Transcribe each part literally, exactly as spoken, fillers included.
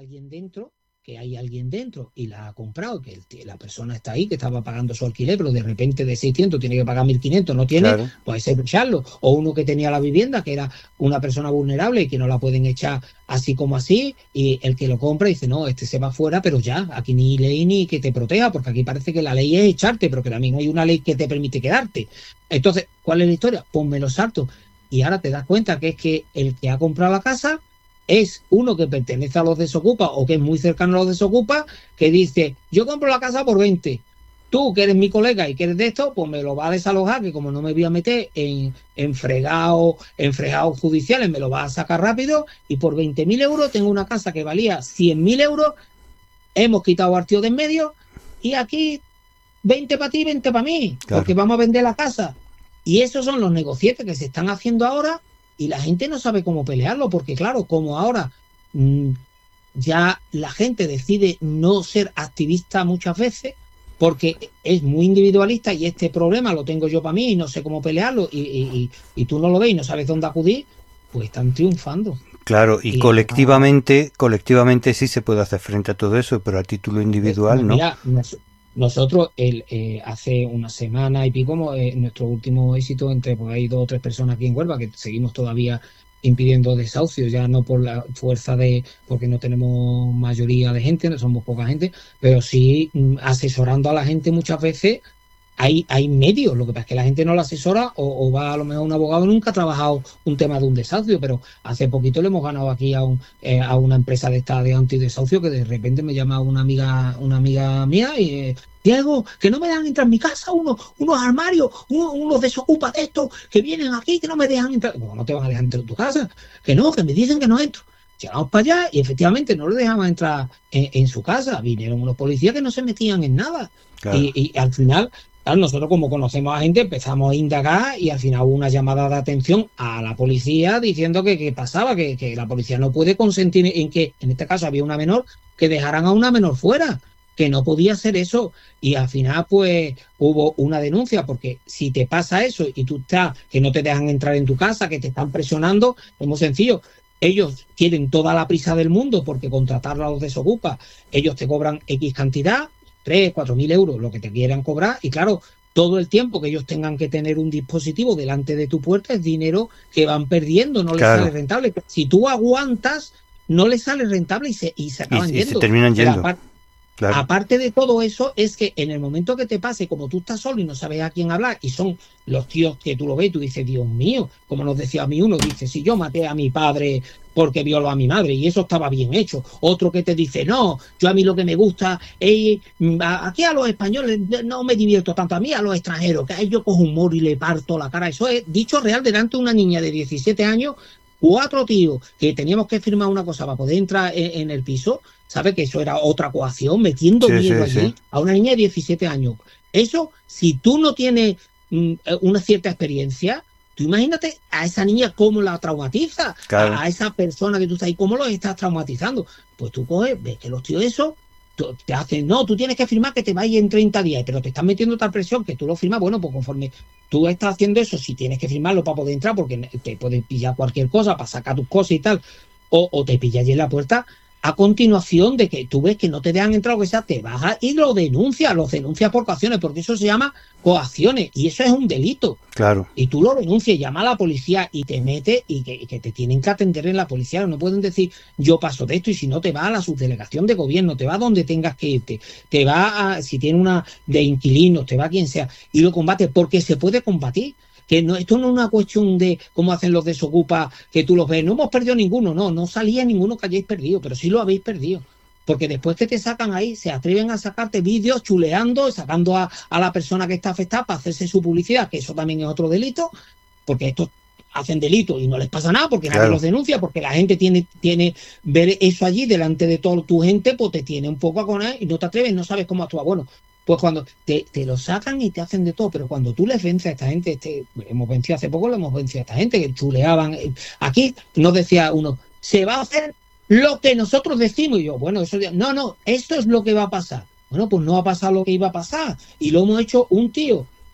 alguien dentro, que hay alguien dentro y la ha comprado, que el, la persona está ahí, que estaba pagando su alquiler, pero de repente de seiscientos tiene que pagar mil quinientos, no tiene, Claro. pues echarlo. O uno que tenía la vivienda, que era una persona vulnerable y que no la pueden echar así como así, y el que lo compra dice, no, este se va fuera, pero ya, aquí ni ley ni que te proteja, porque aquí parece que la ley es echarte, pero que también hay una ley que te permite quedarte. Entonces, ¿cuál es la historia? Pues me lo salto. Y ahora te das cuenta que es que el que ha comprado la casa es uno que pertenece a los desocupas o que es muy cercano a los desocupas, que dice, yo compro la casa por veinte, tú que eres mi colega y que eres de esto, pues me lo va a desalojar, que como no me voy a meter en, en fregados en fregados judiciales, me lo va a sacar rápido, y por veinte mil euros tengo una casa que valía cien mil euros, hemos quitado al tío de en medio, y aquí veinte para ti, veinte para mí, Claro. porque vamos a vender la casa. Y esos son los negocietes que se están haciendo ahora, y la gente no sabe cómo pelearlo, porque claro, como ahora mmm, ya la gente decide no ser activista muchas veces, porque es muy individualista, y este problema lo tengo yo para mí y no sé cómo pelearlo, y, y, y, y tú no lo ves y no sabes dónde acudir, pues están triunfando. Claro, y, y colectivamente, a... colectivamente sí se puede hacer frente a todo eso, pero a título individual pues, no. Mira, nos, nosotros el, eh, hace una semana y pico, eh, nuestro último éxito entre, pues hay dos o tres personas aquí en Huelva que seguimos todavía impidiendo desahucios, ya no por la fuerza de, porque no tenemos mayoría de gente, no somos poca gente, pero sí mm, asesorando a la gente muchas veces. Hay, hay medios, lo que pasa es que la gente no lo asesora, o, o va a lo mejor un abogado, nunca ha trabajado un tema de un desahucio, pero hace poquito le hemos ganado aquí a, un, eh, a una empresa de esta de antidesahucio, que de repente me llama una amiga una amiga mía y eh, Diego, que no me dejan entrar en mi casa unos, unos armarios, unos, unos desocupas de estos que vienen aquí, que no me dejan entrar. Bueno, no te van a dejar entrar en tu casa, que no, que me dicen que no entro. Llegamos para allá y efectivamente no le dejaban entrar en, en su casa. Vinieron unos policías que no se metían en nada. Claro. Y, y al final... Claro, nosotros como conocemos a gente empezamos a indagar, y al final hubo una llamada de atención a la policía diciendo que, que pasaba, que, que la policía no puede consentir en que, en este caso había una menor, que dejaran a una menor fuera, que no podía hacer eso. Y al final pues hubo una denuncia, porque si te pasa eso y tú estás, que no te dejan entrar en tu casa, que te están presionando, es muy sencillo. Ellos quieren toda la prisa del mundo porque contratarlo a los desocupas, ellos te cobran X cantidad, tres, cuatro mil euros, lo que te quieran cobrar, y claro, todo el tiempo que ellos tengan que tener un dispositivo delante de tu puerta es dinero que van perdiendo, no claro. les sale rentable. Si tú aguantas, no les sale rentable y se, y se acaban y, yendo. Y se terminan yendo. Aparte, claro. aparte de todo eso, es que en el momento que te pase, como tú estás solo y no sabes a quién hablar, y son los tíos que tú lo ves, tú dices, Dios mío, como nos decía a mí uno, dice, si yo maté a mi padre porque violó a mi madre, y eso estaba bien hecho. Otro que te dice, no, yo a mí lo que me gusta es, aquí a los españoles no me divierto tanto, a mí a los extranjeros, que ahí yo cojo un moro y le parto la cara. Eso es dicho real delante de una niña de diecisiete años, cuatro tíos, que teníamos que firmar una cosa para poder entrar en, en el piso, ¿sabe? Que eso era otra coacción, metiendo sí, miedo sí, allí sí. a una niña de diecisiete años. Eso, si tú no tienes mm, una cierta experiencia, tú imagínate a esa niña cómo la traumatiza, claro. a, a esa persona que tú estás ahí, cómo lo estás traumatizando. Pues tú coges, ves que los tíos eso te hacen, no, tú tienes que firmar que te vayas en treinta días, pero te están metiendo tal presión que tú lo firmas, bueno, pues conforme tú estás haciendo eso, si tienes que firmarlo para poder entrar, porque te pueden pillar cualquier cosa para sacar tus cosas y tal, o, o te pillas allí en la puerta, a continuación de que tú ves que no te dejan entrar o que sea, te bajas y lo denuncias, los denuncias por coacciones, porque eso se llama coacciones, y eso es un delito. Claro. Y tú lo denuncias, llama a la policía y te metes, y que, y que te tienen que atender en la policía. No pueden decir, yo paso de esto, y si no te vas a la subdelegación de gobierno, te va a donde tengas que irte, te va a, si tiene una de inquilinos, te va a quien sea, y lo combate, porque se puede combatir. Que no, esto no es una cuestión de cómo hacen los desocupas, que tú los ves, no hemos perdido ninguno, no, no salía ninguno que hayáis perdido, pero sí lo habéis perdido. Porque después que te sacan ahí, se atreven a sacarte vídeos chuleando, sacando a, a la persona que está afectada para hacerse su publicidad, que eso también es otro delito, porque estos hacen delito y no les pasa nada, porque claro. nadie los denuncia, porque la gente tiene, tiene ver eso allí delante de toda tu gente, pues te tiene un poco a conar y no te atreves, no sabes cómo actuar. Bueno, pues cuando te, te lo sacan y te hacen de todo, pero cuando tú les vences a esta gente, este, hemos vencido hace poco, lo hemos vencido a esta gente, que chuleaban. Aquí nos decía uno, se va a hacer lo que nosotros decimos, y yo, bueno, eso ya, no, no, esto es lo que va a pasar. Bueno, pues no ha pasado lo que iba a pasar, y lo hemos hecho un tío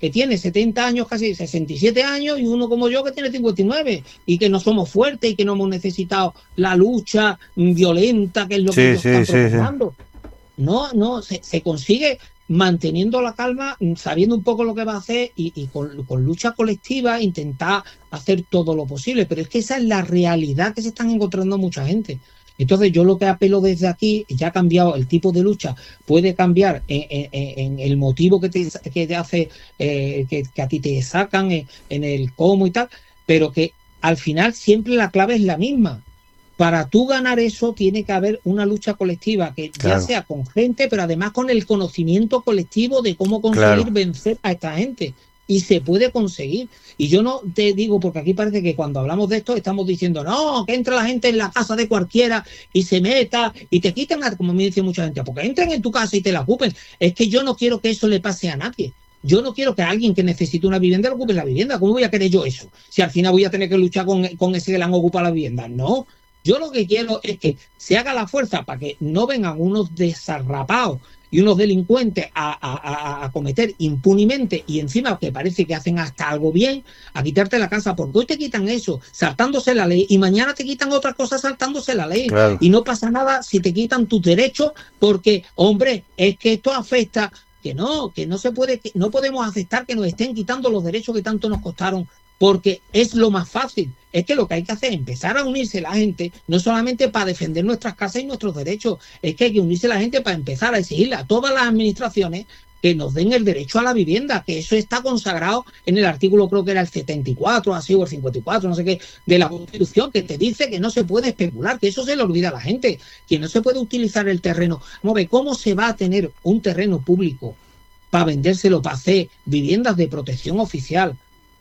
que tiene setenta años, casi sesenta y siete años, y uno como yo que tiene cincuenta y nueve, y que no somos fuertes y que no hemos necesitado la lucha violenta, que es lo Sí, que ellos sí, están sí, sí. propagando. No, no, se, se consigue manteniendo la calma, sabiendo un poco lo que va a hacer y, y con, con lucha colectiva intentar hacer todo lo posible. Pero es que esa es la realidad que se están encontrando mucha gente. Entonces yo lo que apelo desde aquí, ya ha cambiado el tipo de lucha, puede cambiar en, en, en el motivo que te, que te hace, eh, que, que a ti te sacan, en, en el cómo y tal, pero que al final siempre la clave es la misma. Para tú ganar eso tiene que haber una lucha colectiva, que Claro. ya sea con gente, pero además con el conocimiento colectivo de cómo conseguir Claro. vencer a esta gente. Y se puede conseguir. Y yo no te digo, porque aquí parece que cuando hablamos de esto estamos diciendo, no, que entre la gente en la casa de cualquiera y se meta y te quiten, como me dice mucha gente, porque entren en tu casa y te la ocupen. Es que yo no quiero que eso le pase a nadie. Yo no quiero que a alguien que necesite una vivienda le ocupe la vivienda. ¿Cómo voy a querer yo eso? Si al final voy a tener que luchar con, con ese que le han ocupado la vivienda. No. Yo lo que quiero es que se haga la fuerza para que no vengan unos desarrapados y unos delincuentes a, a, a, a cometer impunemente, y encima que parece que hacen hasta algo bien, a quitarte la casa, porque hoy te quitan eso saltándose la ley y mañana te quitan otras cosas saltándose la ley. Claro. Y no pasa nada si te quitan tus derechos, porque, hombre, es que esto afecta, que no, que no se puede, que no podemos aceptar que nos estén quitando los derechos que tanto nos costaron, porque es lo más fácil. Es que lo que hay que hacer es empezar a unirse la gente, no solamente para defender nuestras casas y nuestros derechos, es que hay que unirse la gente para empezar a exigirle a todas las administraciones que nos den el derecho a la vivienda, que eso está consagrado en el artículo, creo que era el setenta y cuatro, así, o el cincuenta y cuatro, no sé qué, de la Constitución, que te dice que no se puede especular, que eso se le olvida a la gente, que no se puede utilizar el terreno. Vamos a ver, ¿cómo se va a tener un terreno público para vendérselo, para hacer viviendas de protección oficial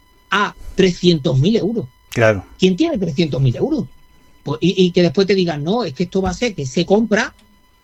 a trescientos mil euros? Claro. ¿Quién tiene trescientos mil euros? Pues, y, y que después te digan, no, es que esto va a ser que se compra,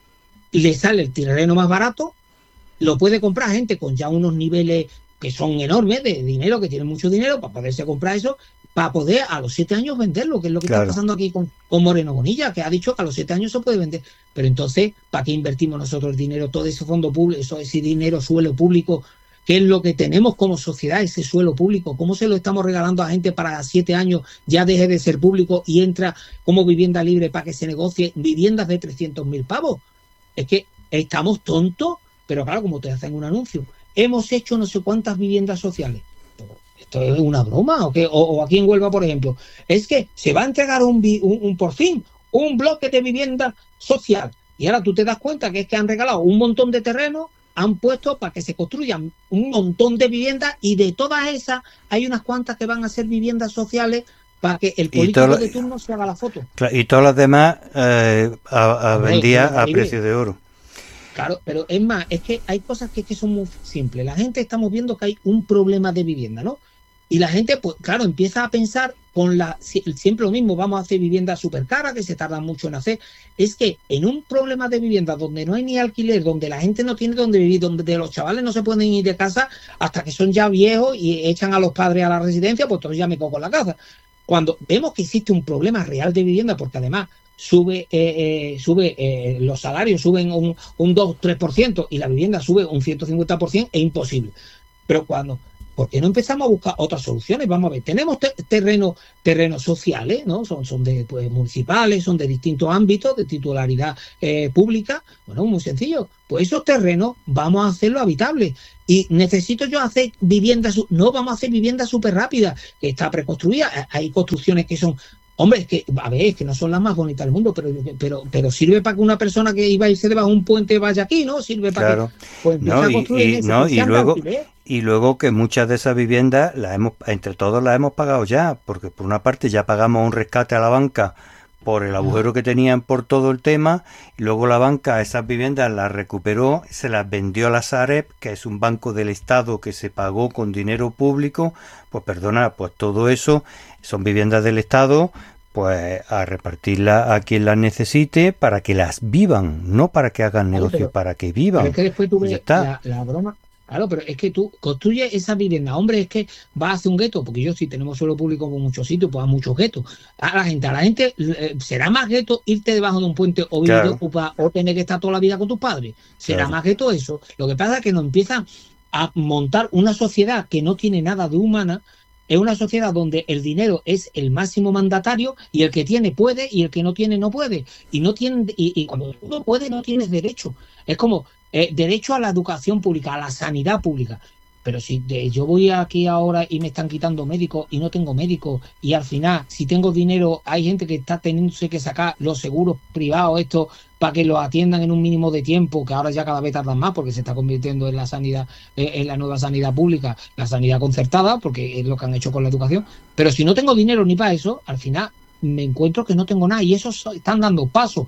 le sale el terreno más barato, lo puede comprar gente con ya unos niveles que son enormes de dinero, que tienen mucho dinero para poderse comprar eso, para poder a los siete años venderlo, que es lo que Claro. está pasando aquí con, con Moreno Bonilla, que ha dicho que a los siete años se puede vender. Pero entonces, ¿para qué invertimos nosotros el dinero, todo ese fondo público, eso, ese dinero, suelo público? ¿Qué es lo que tenemos como sociedad, ese suelo público? ¿Cómo se lo estamos regalando a gente para siete años ya deje de ser público y entra como vivienda libre para que se negocie viviendas de trescientos mil pavos? Es que estamos tontos, pero claro, como te hacen un anuncio, hemos hecho no sé cuántas viviendas sociales. ¿Esto es una broma o qué? O, o aquí en Huelva, por ejemplo, es que se va a entregar un, un, un por fin un bloque de vivienda social. Y ahora tú te das cuenta que es que han regalado un montón de terrenos, han puesto para que se construyan un montón de viviendas, y de todas esas hay unas cuantas que van a ser viviendas sociales para que el político lo, de turno se haga la foto. Y todas las demás eh, a, a vendía a precio de oro. Claro, pero es más, es que hay cosas que, que son muy simples. La gente estamos viendo que hay un problema de vivienda, ¿no? Y la gente, pues claro, empieza a pensar con la siempre lo mismo, vamos a hacer viviendas súper caras que se tardan mucho en hacer. Es que en un problema de vivienda donde no hay ni alquiler, donde la gente no tiene donde vivir, donde los chavales no se pueden ir de casa hasta que son ya viejos y echan a los padres a la residencia, pues todos ya me cojo en la casa. Cuando vemos que existe un problema real de vivienda, porque además sube eh, eh, sube eh, los salarios suben un, un dos tres por ciento y la vivienda sube un ciento cincuenta por ciento, es imposible. Pero cuando ¿por qué no empezamos a buscar otras soluciones? Vamos a ver, tenemos te terrenos terrenos sociales, ¿no? Son, son de pues, municipales, son de distintos ámbitos, de titularidad eh, pública. Bueno, muy sencillo. Pues esos terrenos vamos a hacerlos habitables. Y necesito yo hacer viviendas, no vamos a hacer viviendas súper rápidas, que está preconstruida. Hay construcciones que son... Hombre, es que, a ver, es que no son las más bonitas del mundo, pero, pero, pero sirve para que una persona que iba a irse debajo de un puente vaya aquí, ¿no? Sirve para claro. que pues, no, y, y, no, y luego y luego que muchas de esas viviendas las hemos, entre todos las hemos pagado ya, porque por una parte ya pagamos un rescate a la banca por el agujero que tenían por todo el tema, y luego la banca esas viviendas las recuperó, se las vendió a la Sareb, que es un banco del Estado que se pagó con dinero público. Pues perdona, pues todo eso son viviendas del Estado, pues a repartirlas a quien las necesite para que las vivan, no para que hagan negocios, para que vivan. Pero es que después tú ves ya está. La, la broma. Claro, pero es que tú construyes esa vivienda. Hombre, es que vas a hacer un gueto, porque yo si tenemos suelo público por muchos sitios, pues a muchos guetos. A la gente, a la gente eh, será más gueto irte debajo de un puente o vivir Claro. ocupa, o tener que estar toda la vida con tus padres. Será Claro. más gueto eso. Lo que pasa es que nos empiezan a montar una sociedad que no tiene nada de humana. Es una sociedad donde el dinero es el máximo mandatario y el que tiene puede y el que no tiene no puede. Y no tiene, y, y cuando tú no puedes no tienes derecho. Es como eh, derecho a la educación pública, a la sanidad pública. Pero si de, yo voy aquí ahora y me están quitando médicos y no tengo médicos y al final, si tengo dinero, hay gente que está teniéndose que sacar los seguros privados estos para que los atiendan en un mínimo de tiempo, que ahora ya cada vez tardan más porque se está convirtiendo en la sanidad, en la nueva sanidad pública, la sanidad concertada, porque es lo que han hecho con la educación. Pero si no tengo dinero ni para eso, al final me encuentro que no tengo nada y esos están dando pasos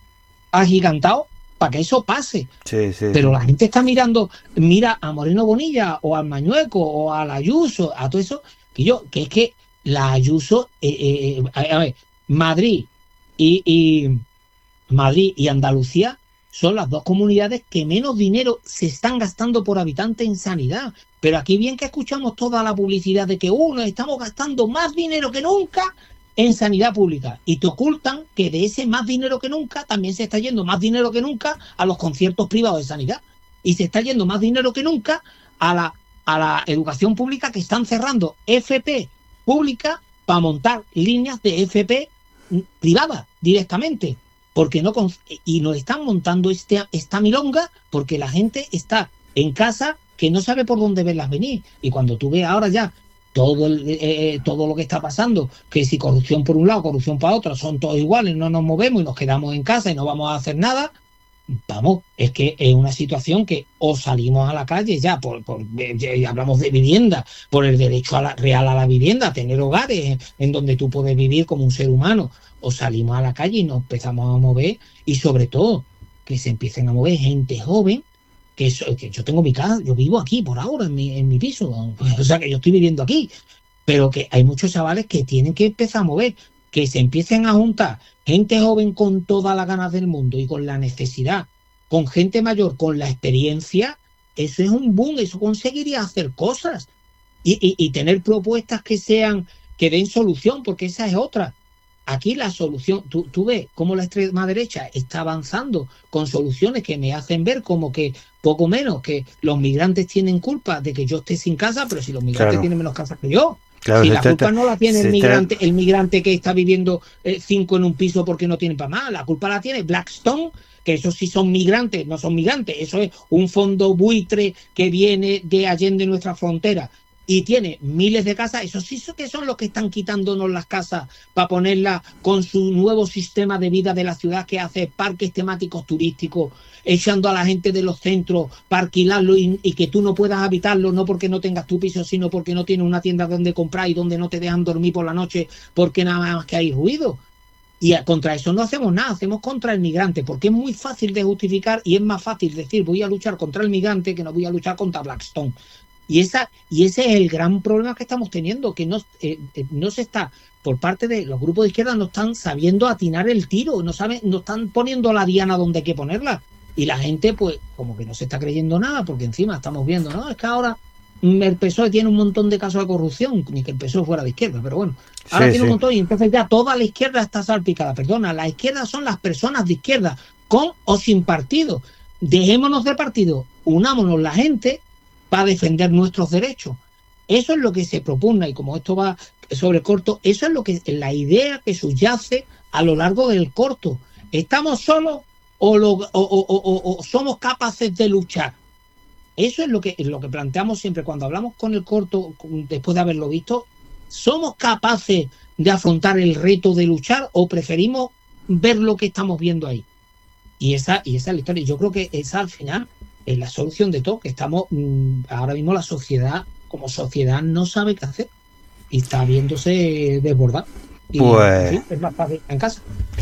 agigantados para que eso pase. Sí, sí, pero sí. La gente está mirando, mira a Moreno Bonilla o al Mañueco o a la Ayuso, a todo eso, que yo, que es que la Ayuso, eh, eh, a, a ver, Madrid y, y Madrid y Andalucía son las dos comunidades que menos dinero se están gastando por habitante en sanidad. Pero aquí bien que escuchamos toda la publicidad de que uno uh, estamos gastando más dinero que nunca en sanidad pública y te ocultan que de ese más dinero que nunca también se está yendo más dinero que nunca a los conciertos privados de sanidad y se está yendo más dinero que nunca a la, a la educación pública, que están cerrando F P pública para montar líneas de F P privadas directamente porque no y nos están montando este, esta milonga porque la gente está en casa que no sabe por dónde verlas venir. Y cuando tú ves ahora ya todo el, eh, todo lo que está pasando, que si corrupción por un lado, corrupción para otro, son todos iguales, no nos movemos y nos quedamos en casa y no vamos a hacer nada, vamos, es que es una situación que o salimos a la calle ya, por, por ya hablamos de vivienda, por el derecho a la, real a la vivienda, a tener hogares en, en donde tú puedes vivir como un ser humano, o salimos a la calle y nos empezamos a mover, y sobre todo que se empiecen a mover gente joven, que, eso, que yo tengo mi casa, yo vivo aquí por ahora en mi, en mi piso, o sea que yo estoy viviendo aquí, pero que hay muchos chavales que tienen que empezar a mover, que se empiecen a juntar gente joven con todas las ganas del mundo y con la necesidad, con gente mayor con la experiencia. Eso es un boom, eso conseguiría hacer cosas y, y, y tener propuestas que sean, que den solución, porque esa es otra. Aquí la solución, tú, tú ves cómo la extrema derecha está avanzando con soluciones que me hacen ver como que poco menos que los migrantes tienen culpa de que yo esté sin casa, pero si los migrantes claro. tienen menos casas que yo. Claro, si la culpa está, no la tiene el migrante, está... el migrante que está viviendo eh, cinco en un piso porque no tiene para más, la culpa la tiene Blackstone, que esos sí son migrantes, no son migrantes, eso es un fondo buitre que viene de Allende nuestra frontera y tiene miles de casas, esos sí que son los que están quitándonos las casas para ponerlas con su nuevo sistema de vida de la ciudad que hace parques temáticos turísticos, echando a la gente de los centros para alquilarlo y, y que tú no puedas habitarlo, no porque no tengas tu piso, sino porque no tienes una tienda donde comprar y donde no te dejan dormir por la noche porque nada más que hay ruido. Y contra eso no hacemos nada, hacemos contra el migrante, porque es muy fácil de justificar y es más fácil decir voy a luchar contra el migrante que no voy a luchar contra Blackstone. Y esa y ese es el gran problema que estamos teniendo, que no, eh, no se está, por parte de los grupos de izquierda, no están sabiendo atinar el tiro, no saben, no están poniendo la diana donde hay que ponerla. Y la gente, pues, como que no se está creyendo nada, porque encima estamos viendo, ¿no? Es que ahora el P S O E tiene un montón de casos de corrupción, ni que el P S O E fuera de izquierda, pero bueno, ahora sí, tiene sí. un montón, y entonces ya toda la izquierda está salpicada. Perdona, la izquierda son las personas de izquierda, con o sin partido. Dejémonos de partido, unámonos la gente para defender nuestros derechos. Eso es lo que se propugna, y como esto va sobre corto, eso es lo que la idea que subyace a lo largo del corto. ¿Estamos solos o, lo, o, o, o, o somos capaces de luchar? Eso es lo que, lo que planteamos siempre cuando hablamos con el corto, después de haberlo visto. ¿Somos capaces de afrontar el reto de luchar o preferimos ver lo que estamos viendo ahí? Y esa, y esa es la historia. Yo creo que esa al final es la solución de todo, que estamos ahora mismo la sociedad, como sociedad, no sabe qué hacer y está viéndose desbordada. Y pues, sí, es más fácil en casa.